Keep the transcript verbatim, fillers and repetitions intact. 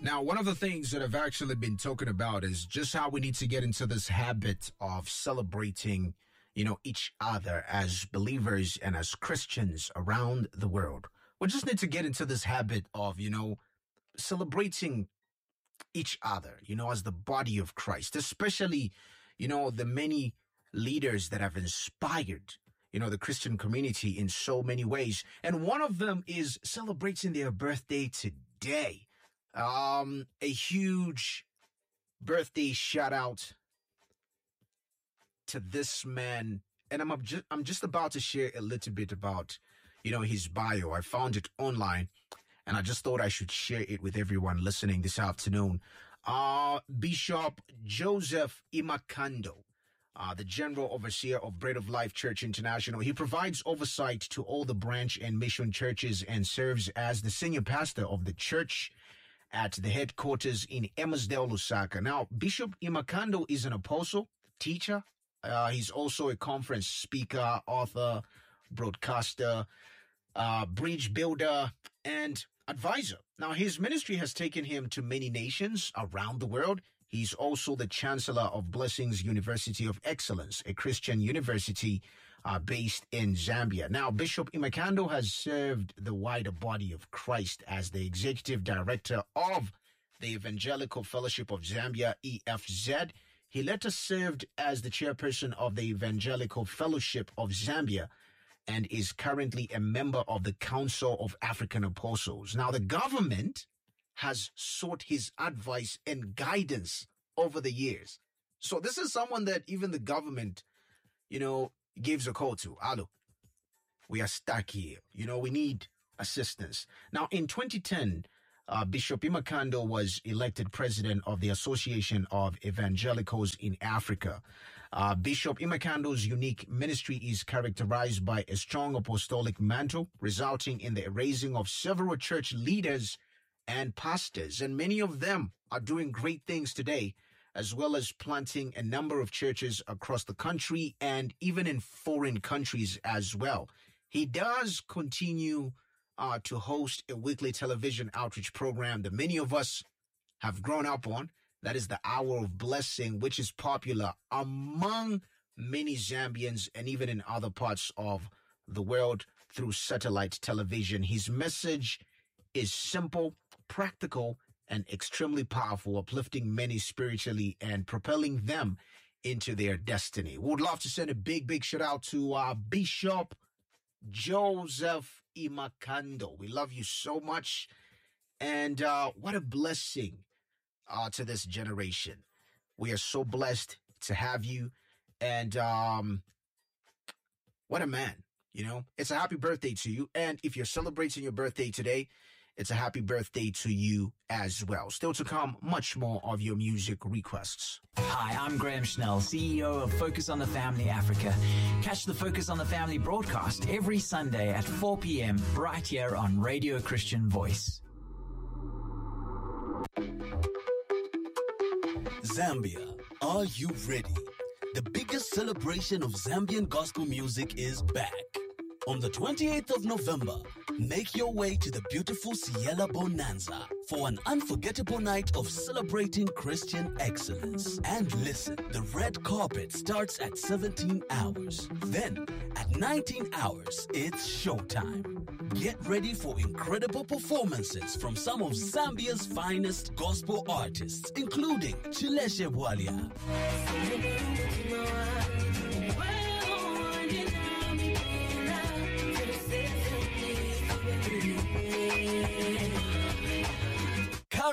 Now, one of the things that I've actually been talking about is just how we need to get into this habit of celebrating, you know, each other as believers and as Christians around the world. We just need to get into this habit of, you know, celebrating each other, you know, as the body of Christ, especially, you know, the many leaders that have inspired, you know, the Christian community in so many ways. And one of them is celebrating their birthday today. Um, a huge birthday shout out to this man. And I'm just, I'm just about to share a little bit about, you know, his bio. I found it online and I just thought I should share it with everyone listening this afternoon. Uh, Bishop Joseph Imakando, uh, the General Overseer of Bread of Life Church International. He provides oversight to all the branch and mission churches and serves as the senior pastor of the church at the headquarters in Emersdale, Lusaka. Now, Bishop Imakando is an apostle, teacher. Uh, he's also a conference speaker, author, broadcaster, uh, bridge builder, and advisor. Now, his ministry has taken him to many nations around the world. He's also the Chancellor of Blessings University of Excellence, a Christian university uh, based in Zambia. Now, Bishop Imakando has served the wider body of Christ as the Executive Director of the Evangelical Fellowship of Zambia, E F Z. He later served as the chairperson of the Evangelical Fellowship of Zambia and is currently a member of the Council of African Apostles. Now, the government has sought his advice and guidance over the years. So this is someone that even the government, you know, gives a call to. Hello, we are stuck here. You know, we need assistance. Now, in twenty ten, uh, Bishop Imakando was elected president of the Association of Evangelicals in Africa. Uh, Bishop Imakando's unique ministry is characterized by a strong apostolic mantle, resulting in the raising of several church leaders and pastors, and many of them are doing great things today, as well as planting a number of churches across the country and even in foreign countries as well. He does continue uh, to host a weekly television outreach program that many of us have grown up on. That is the Hour of Blessing, which is popular among many Zambians and even in other parts of the world through satellite television. His message is simple, practical, and extremely powerful, uplifting many spiritually and propelling them into their destiny. We would love to send a big, big shout out to uh, Bishop Joseph Imakando. We love you so much. And uh, what a blessing uh, to this generation. We are so blessed to have you. And um, what a man, you know, it's a happy birthday to you. And if you're celebrating your birthday today, it's a happy birthday to you as well. Still to come, much more of your music requests. Hi, I'm Graham Schnell, C E O of Focus on the Family Africa. Catch the Focus on the Family broadcast every Sunday at four p.m. right here on Radio Christian Voice. Zambia, are you ready? The biggest celebration of Zambian gospel music is back. On the twenty-eighth of November, make your way to the beautiful Ciela Bonanza for an unforgettable night of celebrating Christian excellence. And listen, the red carpet starts at seventeen hours. Then, at nineteen hours, it's showtime. Get ready for incredible performances from some of Zambia's finest gospel artists, including Chileshe Bwalia,